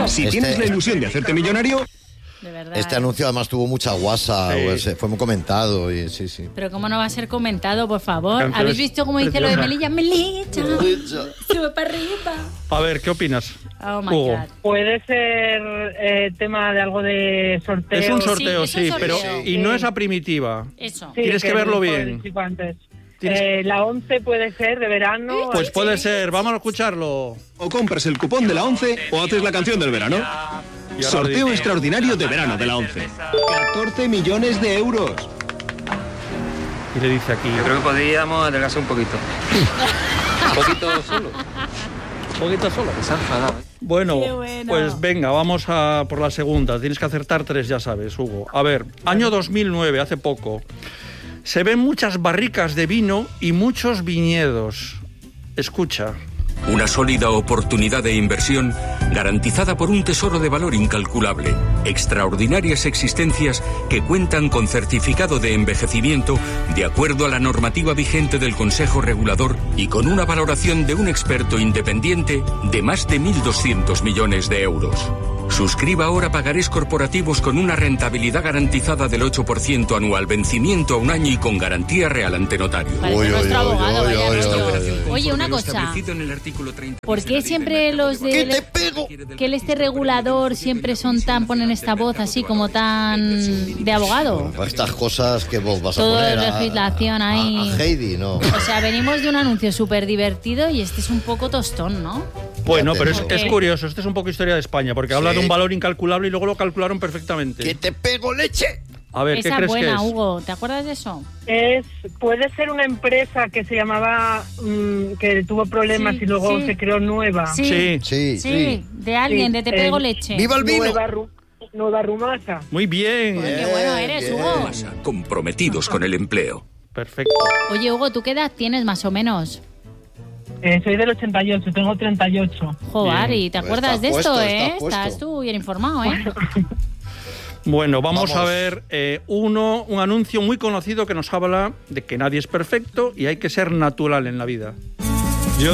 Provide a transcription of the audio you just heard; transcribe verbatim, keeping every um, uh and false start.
claro. Si Este- tienes la ilusión de hacerte millonario... De verdad. Este anuncio además tuvo mucha guasa, Sí. pues, fue muy comentado y sí, sí. Pero cómo no va a ser comentado, por favor. Canciones ¿Habéis visto cómo dice lo de preciosas. Melilla? Melilla, sube para arriba. A ver, ¿qué opinas? Oh my Hugo. God. Puede ser eh, tema de algo de sorteo. Es un sorteo, Sí, es sí, un pero sorteo. y no es a primitiva. Eso. Sí, Tienes que verlo como bien. he dicho antes. Tienes- Eh, la once puede ser de verano. Pues puede ser, vamos a escucharlo. O compras el cupón de la once o haces la canción del verano. Y ahora Sorteo dice- extraordinario de verano de la once. catorce millones de euros. Y le dice aquí, Yo creo que podríamos adelgazar un poquito. Un poquito solo. un poquito solo. Se ha enfadado, ¿eh? Bueno, Qué bueno. pues venga, vamos a por la segunda. Tienes que acertar tres, ya sabes, Hugo. A ver, año dos mil nueve, hace poco. Se ven muchas barricas de vino y muchos viñedos. Escucha. Una sólida oportunidad de inversión garantizada por un tesoro de valor incalculable. Extraordinarias existencias que cuentan con certificado de envejecimiento de acuerdo a la normativa vigente del Consejo Regulador y con una valoración de un experto independiente de más de mil doscientos millones de euros. Suscriba ahora pagarés corporativos con una rentabilidad garantizada del ocho por ciento anual, vencimiento a un año y con garantía real ante notario. Parece Uy, uy, nuestro uy, abogado, uy, vaya uy, rollo. uy, uy, uy. Oye, una Conforme lo cosa. establecido en el artículo treinta ¿Por qué siempre los de ¡Que te pego! que el este regulador siempre son tan, ponen esta voz así como tan de abogado? Para estas cosas que vos vas a Todo poner de a, legislación a- ahí. a Heidi, ¿no? O sea, venimos de un anuncio súper divertido y este es un poco tostón, ¿no? Bueno, Ya pero te es, digo. es curioso, esto es un poco historia de España, porque habla Sí. de un valor incalculable y luego lo calcularon perfectamente. ¡Que te pego leche! A ver, ¿qué Esa crees buena, que es? Hugo, ¿te acuerdas de eso? Es, puede ser una empresa que se llamaba, mm, que tuvo problemas Sí, y luego sí. se creó nueva. Sí. Sí, Sí, sí. de alguien, Sí, de Te Pego eh, Leche. ¡Viva el vino! Nueva, Ru- nueva Rumasa. Muy bien. Oye, qué bueno eres, Bien. Hugo. Comprometidos con el empleo. Perfecto. Oye, Hugo, ¿tú qué edad tienes más o menos? Eh, soy del ochenta y ocho, tengo treinta y ocho. Joder, Bien. ¿y te Pues acuerdas estás de esto, puesto, eh? estás puesto. Estás tú bien informado, ¿eh? Bueno, vamos, Vamos. a ver eh, uno, un anuncio muy conocido que nos habla de que nadie es perfecto y hay que ser natural en la vida.